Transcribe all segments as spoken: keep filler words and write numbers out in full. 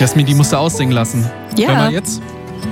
Jasmin, die musst du aussingen lassen. Ja. Hör mal jetzt.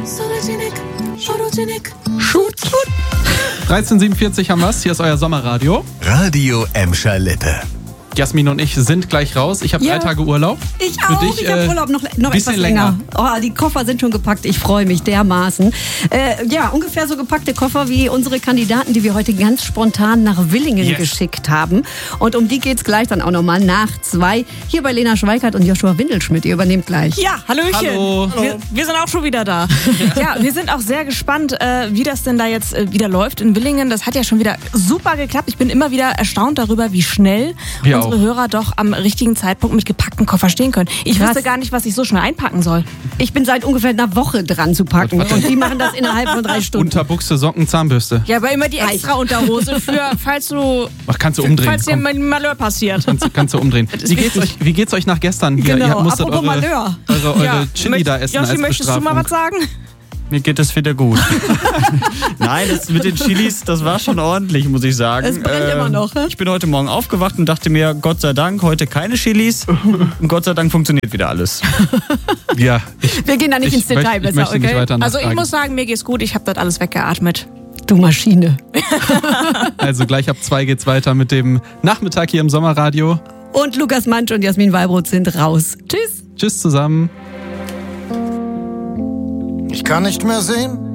Shoot. dreizehn Uhr siebenundvierzig haben wir's. Hier ist euer Sommerradio. Radio Emscher Lippe. Jasmin und ich sind gleich raus. Ich habe Ja. drei Tage Urlaub. Ich Für auch. dich, ich habe äh, Urlaub noch, noch bisschen etwas länger. Oh, die Koffer sind schon gepackt. Ich freue mich dermaßen. Äh, ja, ungefähr so gepackte Koffer wie unsere Kandidaten, die wir heute ganz spontan nach Willingen Yes. geschickt haben. Und um die geht's gleich dann auch nochmal nach zwei. Hier bei Lena Schweikart und Joshua Windelschmidt. Ihr übernehmt gleich. Ja, Hallöchen. Hallo. Wir, wir sind auch schon wieder da. Ja, wir sind auch sehr gespannt, äh, wie das denn da jetzt äh, wieder läuft in Willingen. Das hat ja schon wieder super geklappt. Ich bin immer wieder erstaunt darüber, wie schnell Wir unsere auch. Hörer doch am richtigen Zeitpunkt mit gepackten Koffer stehen können. Ich Krass. wusste gar nicht, was ich so schnell einpacken soll. Ich bin seit ungefähr einer Woche dran zu packen. Warte. Und die machen das innerhalb von drei Stunden. Unterbuchse, Socken, Zahnbürste. Ja, aber immer die extra Unterhose für, falls du, Ach, kannst du umdrehen. falls dir Komm, mal ein Malheur passiert. kannst, kannst du umdrehen. ist Wie geht's, wichtig. euch, wie geht's euch nach gestern? Ihr, Genau, ihr musstet apropos eure, Malheur. eure, eure Ja, Chili da essen Joshi, als möchtest du Bestrafung. mal was sagen? Mir geht es wieder gut. Nein, das mit den Chilis, das war schon ordentlich, muss ich sagen. Es brennt immer noch, hä? Ich bin heute Morgen aufgewacht und dachte mir, Gott sei Dank, heute keine Chilis. Und Gott sei Dank funktioniert wieder alles. Ja, ich, Wir gehen da nicht ich ins Detail möchte, ich besser, möchte nicht okay? weiter Also ich nachfragen. muss sagen, mir geht's gut. Ich habe das alles weggeatmet. Du Maschine. Also gleich ab zwei geht's weiter mit dem Nachmittag hier im Sommerradio. Und Lukas Mansch und Jasmin Wallbrot sind raus. Tschüss. Tschüss zusammen. Ich kann nicht mehr sehen,